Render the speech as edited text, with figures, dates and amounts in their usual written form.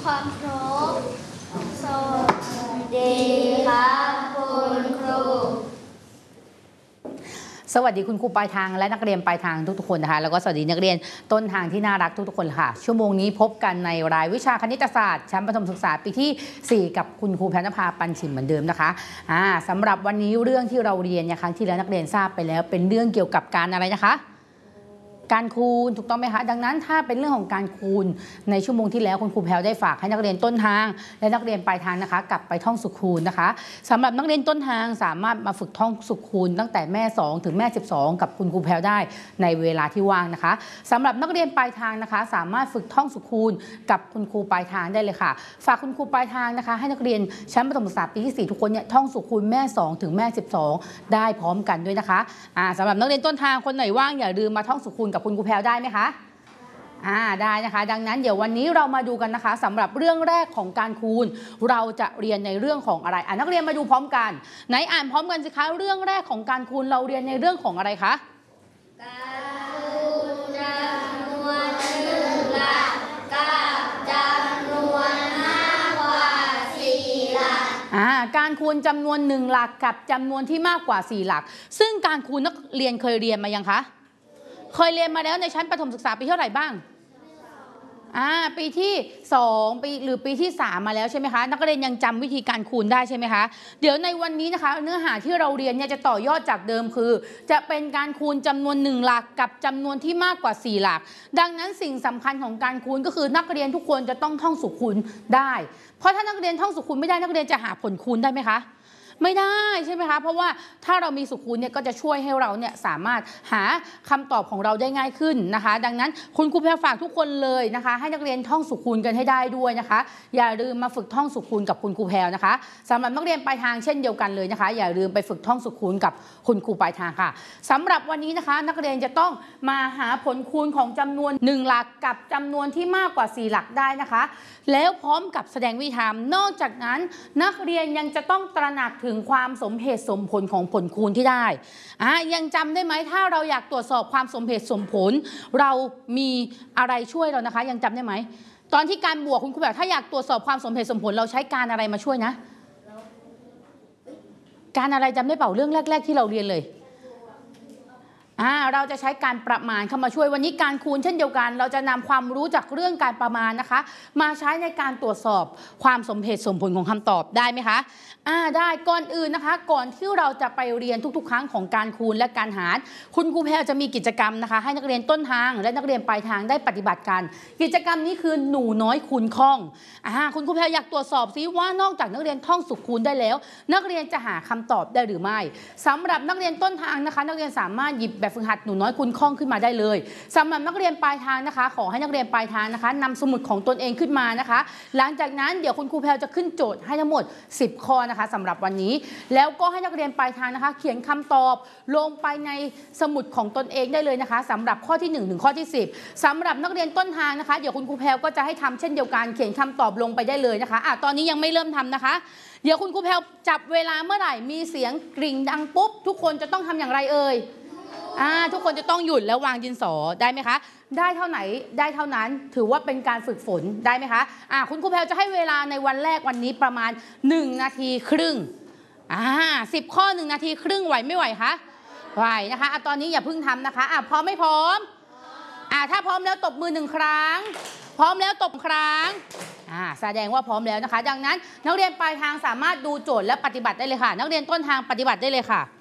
ความเคารพสวัสดีครับคุณครูสวัสดีคุณครูปลายทางและนักเรียนปลายทางทุกๆคนนะคะแล้วก็สวัสดีนักเรียนต้นทางที่น่ารักทุกๆคนค่ะชั่วโมงนี้พบกันในรายวิชาคณิตศาสตร์ชั้นประถมศึกษาปีที่4กับคุณครูแพนภาปันฉิมเหมือนเดิมนะคะสำหรับวันนี้เรื่องที่เราเรียนครั้งที่แล้วนักเรียนทราบไปแล้วเป็นเรื่องเกี่ยวกับการอะไรนะคะการคูณถูกต้องไหมคะดังนั้นถ้าเป็นเรื่องของการคูณในชั่วโมงที่แล้วคุณครูแพลได้ฝากให้นักเรียนต้นทางและนักเรียนปลายทางนะคะกลับไปท่องสุขคูณนะคะสำหรับนักเรียนต้นทางสามารถมาฝึกท่องสุขคูณตั้งแต่แม่2ถึงแม่12กับคุณครูแพลได้ในเวลาที่ว่างนะคะสำหรับนักเรียนปลายทางนะคะสามารถฝึกท่องสุขคูณกับคุณครูปลายทางได้เลยค่ะฝากคุณครูปลายทางนะคะให้นักเรียนชั้นประถมศึกษาปีที่4ทุกคนเนี่ยท่องสุขคูณแม่2ถึงแม่12ได้พร้อมกันด้วยนะคะสำหรับนักเรียนต้นทางคนไหนว่างอย่าลืมมาท่องสุขคูณกับคุณครูแพลได้ไหมคะได้นะคะดังนั้นเดี๋ยววันนี้เรามาดูกันนะคะสำหรับเรื่องแรกของการคูณเราจะเรียนในเรื่องของอะไรนักเรียนมาดูพร้อมกันไหนอ่านพร้อมกันสิคะเรื่องแรกของการคูณเราเรียนในเรื่องของอะไรคะการคูณจำนวน1หลักกับจำนวนมากกว่า4หลักการคูณจำนวน1หลักกับจำนวนที่มากกว่า4หลักซึ่งการคูณนักเรียนเคยเรียนมายังคะเคยเรียนมาแล้วในชั้นประถมศึกษาปีเท่าไหร่บ้างปีที่2หรือปีที่3มาแล้วใช่ไหมคะนักเรียนยังจำวิธีการคูณได้ใช่ไหมคะเดี๋ยวในวันนี้นะคะเนื้อหาที่เราเรียนเนี่ยจะต่อยอดจากเดิมคือจะเป็นการคูณจำนวน1หลักกับจำนวนที่มากกว่า4หลักดังนั้นสิ่งสำคัญของการคูณก็คือนักเรียนทุกคนจะต้องท่องสุขคูณได้เพราะถ้านักเรียนท่องสุขคูณไม่ได้นักเรียนจะหาผลคูณได้ไหมคะไม่ได้ใช่ไหมคะเพราะว่าถ้าเรามีสุขคูณเนี่ยก็จะช่วยให้เราเนี่ยสามารถหาคำตอบของเราได้ง่ายขึ้นนะคะดังนั้นคุณครูแพรฝากทุกคนเลยนะคะให้นักเรียนท่องสุขคูณกันให้ได้ด้วยนะคะอย่าลืมมาฝึกท่องสุขคูณกับคุณครูแพรนะคะสำหรับนักเรียนปลายทางเช่นเดียวกันเลยนะคะอย่าลืมไปฝึกท่องสุขคูณกับคุณครูปลายทางค่ะสำหรับวันนี้นะคะนักเรียนจะต้องมาหาผลคูณของจำนวน1หลักกับจำนวนที่มากกว่า4หลักได้นะคะแล้วพร้อมกับแสดงวิธีทำนอกจากนั้นนักเรียนยังจะต้องตระหนักถึงความสมเหตุสมผลของผลคูณที่ได้ยังจำได้ไหมถ้าเราอยากตรวจสอบความสมเหตุสมผลเรามีอะไรช่วยเรานะคะยังจำได้ไหมตอนที่การบวกคุณครูแบบถ้าอยากตรวจสอบความสมเหตุสมผลเราใช้การอะไรมาช่วยนะการอะไรจำได้เปล่าเรื่องแรกๆที่เราเรียนเลยเราจะใช้การประมาณเข้ามาช่วยวันนี้การคูณเช่นเดียวกันเราจะนำความรู้จากเรื่องการประมาณนะคะมาใช้ในการตรวจสอบความสมเหตุสมผลของคำตอบได้ไหมคะได้ก่อนอื่นนะคะก่อนที่เราจะไปเรียนทุกๆครั้งของการคูณและการหารคุณครูแพรจะมีกิจกรรมนะคะให้นักเรียนต้นทางและนักเรียนปลายทางได้ปฏิบัติกันกิจกรรมนี้คือหนูน้อยคูณคล่องคุณครูแพรอยากตรวจสอบซิว่านอกจากนักเรียนท่องสุขคูณได้แล้วนักเรียนจะหาคำตอบได้หรือไม่สำหรับนักเรียนต้นทางนะคะนักเรียนสามารถหยิบแบบฝึกหัดหนูน้อยคูณคล่องขึ้นมาได้เลยสำหรับนักเรียนปลายทางนะคะขอให้นักเรียนปลายทางนะคะนำสมุดของตนเองขึ้นมานะคะหลังจากนั้นเดี๋ยวคุณครูแพรจะขึ้นโจทย์ให้ทั้งหมด10ข้อนะคะสำหรับวันนี้แล้วก็ให้นักเรียนปลายทางนะคะเขียนคำตอบลงไปในสมุดของตนเองได้เลยนะคะสำหรับข้อที่1ถึงข้อที่10สำหรับนักเรียนต้นทางนะคะเดี๋ยวคุณครูแพรก็จะให้ทำเช่นเดียวกันเขียนคำตอบลงไปได้เลยนะคะตอนนี้ยังไม่เริ่มทำนะคะเดี๋ยวคุณครูแพรจับเวลาเมื่อไหร่มีเสียงกริ่งดังปุ๊บทุกคนจะต้องทำอย่างไรเอ่ยทุกคนจะต้องหยุดแล้ววางดินสอได้ไหมคะได้เท่าไหนได้เท่านั้นถือว่าเป็นการฝึกฝนได้ไหมคะคุณครูแพรจะให้เวลาในวันแรกวันนี้ประมาณ1นาทีครึ่ง10ข้อ1นาทีครึ่งไหวไม่ไหวคะไหวนะคะตอนนี้อย่าเพิ่งทำนะคะพร้อมไม่พร้อมถ้าพร้อมแล้วตบมือ1ครั้งพร้อมแล้วตบครั้งแสดงว่าพร้อมแล้วนะคะดังนั้นนักเรียนปลายทางสามารถดูโจทย์และปฏิบัติได้เลยค่ะนักเรียนต้นทางปฏิบัติได้เลยค่ะ